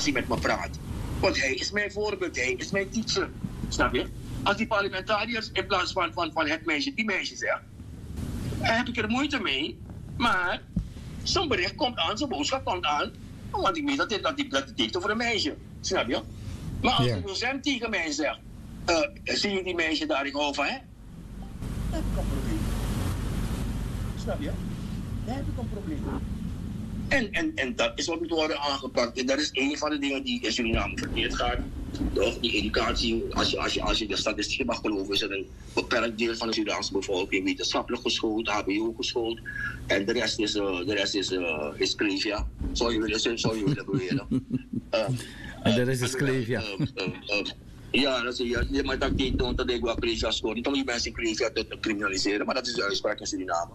hij met me praat. Want hij is mijn voorbeeld, hij is mijn teacher. Snap je? Als die parlementariërs in plaats van het meisje, die meisje zegt, heb ik er moeite mee. Maar zo'n bericht komt aan, zo'n boodschap komt aan. Want ik weet dat het heeft over een meisje. Snap je? Maar als de docent tegen mij zegt, zie je die meisje daar, ik hou van, hè? Dan heb ik een probleem. Snap je? Dan heb ik een probleem. En dat is wat moet worden aangepakt. En dat is een van de dingen die in Suriname verkeerd gaat. Toch? Die educatie, als je de statistieken mag geloven, is er een beperkt deel van de Surinaamse bevolking wetenschappelijk geschoold, HBO geschoold. En de rest is Clevia. Zou je willen beweren. En de rest is Clevia. Ja, maar dat deed dat ik wel Clevia scoort. Niet om die mensen in Clevia te criminaliseren, maar dat is de uitspraak in Suriname.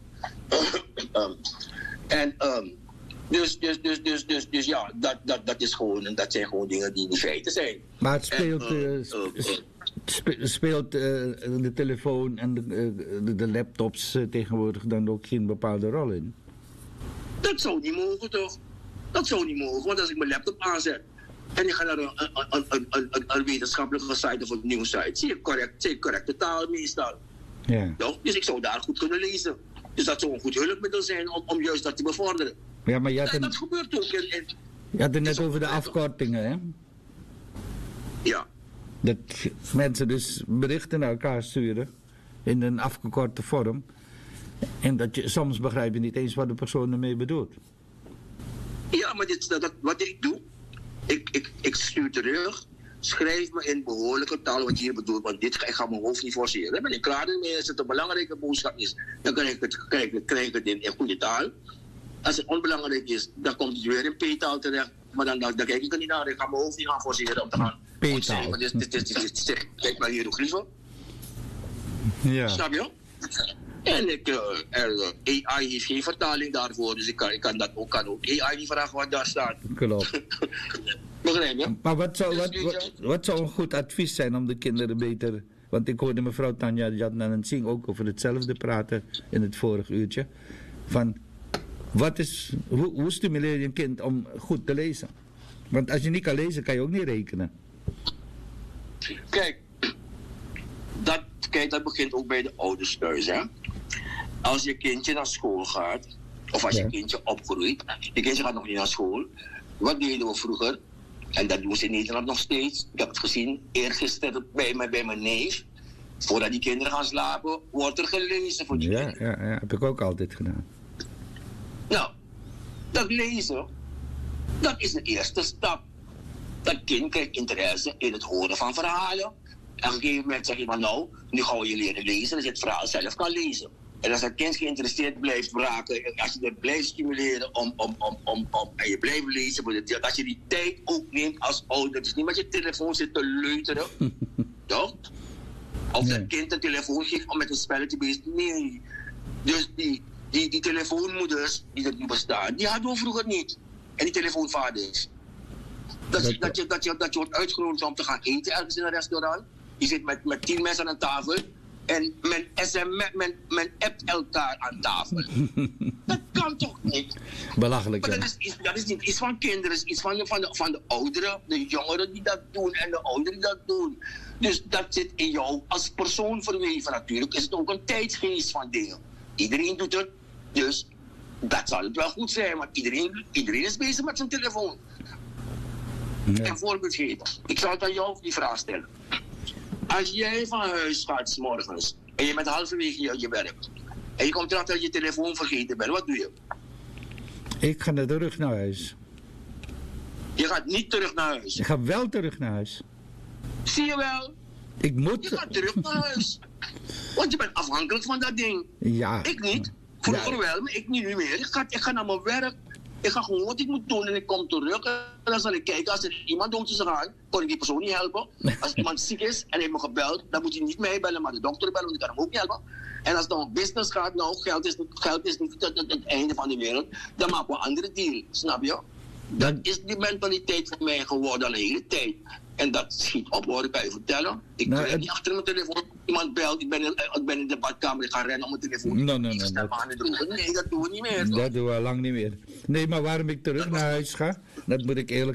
Dus ja, dat is gewoon, dat zijn gewoon dingen die niet feiten zijn. Maar het speelt de telefoon en de laptops tegenwoordig dan ook geen bepaalde rol in? Dat zou niet mogen toch? Dat zou niet mogen, want als ik mijn laptop aanzet en ik ga naar een wetenschappelijke site of een nieuwssite, zie ik correcte taal meestal. Ja. Dus ik zou daar goed kunnen lezen. Dus dat zou een goed hulpmiddel zijn om juist dat te bevorderen. Ja, maar dat gebeurt ook. Je had het net over de afkortingen, hè? Ja. Dat mensen dus berichten naar elkaar sturen in een afgekorte vorm. En dat je soms begrijp je niet eens wat de persoon ermee bedoelt. Ja, maar wat ik doe, ik stuur terug, schrijf me in behoorlijke taal wat je hier bedoelt, want ik ga mijn hoofd niet forceren. Dan ben ik klaar ermee. Als het een belangrijke boodschap is, dan krijg ik het in goede taal. Als het onbelangrijk is, dan komt het weer in P-taal terecht. Maar dan kijk ik er niet naar. Ik ga mijn hoofd niet gaan forceren om te gaan. P-taal. Kijk maar hieroglyphen. Ja. Snap je? En AI heeft geen vertaling daarvoor, dus ik kan dat ook. Kan ook AI niet vragen wat daar staat. Klopt. Begrijp je? Maar wat zou een goed advies zijn om de kinderen beter... Want ik hoorde mevrouw Tanja Jadnan Singh ook over hetzelfde praten in het vorige uurtje. Van, hoe stimuleer je een kind om goed te lezen? Want als je niet kan lezen, kan je ook niet rekenen. Kijk, dat begint ook bij de ouders thuis, hè. Als je kindje naar school gaat, of als je kindje opgroeit, je kindje gaat nog niet naar school. Wat deden we vroeger? En dat doen ze in Nederland nog steeds. Ik heb het gezien, eergisteren bij mijn neef. Voordat die kinderen gaan slapen, wordt er gelezen voor die kinderen. Ja, heb ik ook altijd gedaan. Nou, dat lezen, dat is de eerste stap. Dat kind krijgt interesse in het horen van verhalen. En op een gegeven moment zeg je van nou, nu gaan we je leren lezen, dat je het verhaal zelf kan lezen. En als dat kind geïnteresseerd blijft raken, als je het blijft stimuleren en je blijft lezen, dat je die tijd ook neemt als ouder. Het is niet met je telefoon zit te leuteren, toch? Of dat kind een telefoon geeft om met een spelletje bezig te zijn. Nee. Dus die telefoonmoeders die er nu bestaan, die hadden we vroeger niet. En die telefoonvaders. Dat je wordt uitgenodigd om te gaan eten ergens in een restaurant. Je zit met 10 mensen aan een tafel. En men appt elkaar aan tafel. Dat kan toch niet? Belachelijk. Maar dat is niet iets van kinderen, het is iets van de ouderen, de jongeren die dat doen en de ouderen die dat doen. Dus dat zit in jou als persoon verweven. Natuurlijk is het ook een tijdsgeest van dingen. Iedereen doet het, dus dat zal het wel goed zijn, want iedereen is bezig met zijn telefoon. Ja. Een voorbeeld geven. Ik zal het aan jou die vraag stellen. Als jij van huis gaat 's morgens en je bent halverwege je werk en je komt erachter dat je telefoon vergeten bent, wat doe je? Ik ga terug naar huis. Je gaat niet terug naar huis. Ik ga wel terug naar huis. Zie je wel? Je gaat terug naar huis. Want je bent afhankelijk van dat ding. Ja. Ik niet. Vroeger wel, maar ik niet nu meer. Ik ga naar mijn werk. Ik ga gewoon wat ik moet doen en ik kom terug. En dan zal ik kijken, als er iemand dood is gegaan, kan ik die persoon niet helpen. Als iemand ziek is en hij heeft me gebeld, dan moet hij niet mij bellen, maar de dokter bellen, want ik kan hem ook niet helpen. En als het om business gaat, nou, geld is niet het einde van de wereld, dan maken we een andere deal, snap je? Dat is die mentaliteit voor mij geworden al de hele tijd. En dat schiet op hoor, ik kan je vertellen. Ik ben niet achter mijn telefoon. Iemand belt, ik ben in de badkamer, ik ga rennen om mijn telefoon. Nee, dat doen we niet meer. Dat doen we al lang niet meer. Nee, maar waarom ik terug naar huis ga, dat moet ik eerlijk